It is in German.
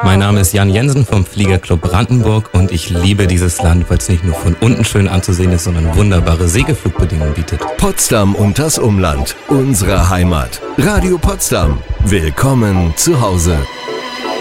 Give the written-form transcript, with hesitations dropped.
Mein Name ist Jan Jensen vom Fliegerclub Brandenburg und ich liebe dieses Land, weil es nicht nur von unten schön anzusehen ist, sondern wunderbare Segelflugbedingungen bietet. Potsdam und das Umland, unsere Heimat. Radio Potsdam. Willkommen zu Hause.